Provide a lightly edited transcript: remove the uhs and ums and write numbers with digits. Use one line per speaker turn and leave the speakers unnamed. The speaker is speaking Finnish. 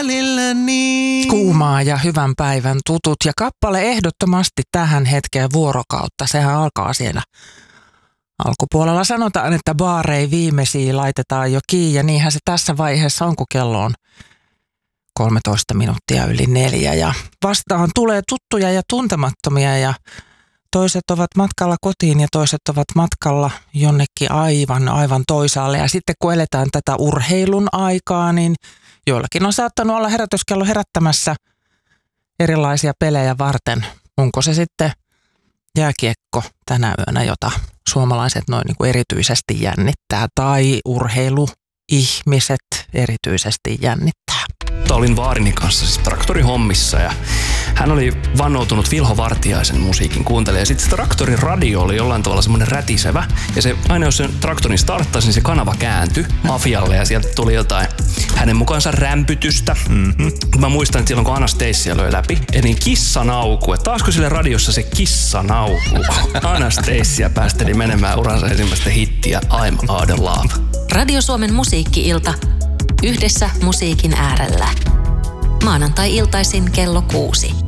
välilläni.
Kuumaa ja hyvän päivän tutut ja kappale ehdottomasti tähän hetkeen vuorokautta. Sehän alkaa siellä alkupuolella. Sanotaan, että baarei viimeisiä laitetaan jo kiinni ja niinhän se tässä vaiheessa on, kun kello on 13 minuuttia yli 4 ja vastaan tulee tuttuja ja tuntemattomia ja toiset ovat matkalla kotiin ja toiset ovat matkalla jonnekin aivan toisaalle. Ja sitten kun eletään tätä urheilun aikaa, niin joillakin on saattanut olla herätyskello herättämässä erilaisia pelejä varten. Onko se sitten jääkiekko tänä yönä, jota suomalaiset noin niin kuin erityisesti jännittää, tai urheiluihmiset erityisesti jännittää?
Olin vaarini kanssa siis traktorihommissa ja hän oli vannoutunut Vilho Vartiaisen musiikin kuuntelija. Ja sitten se traktorin radio oli jollain tavalla semmoinen rätisevä. Ja se, aina jos sen traktorin starttasi, niin se kanava kääntyi mafialle ja sieltä tuli jotain hänen mukaansa rämpytystä. Mä muistan, että silloin kun Anastasia löi läpi, niin kissanauku. Että taasko sille radiossa se kissanauku? Anastasia päästeli menemään uransa ensimmäistä hittiä I'm Out of Love.
Radio Suomen musiikki-ilta. Yhdessä musiikin äärellä. Maanantai-iltaisin kello 6.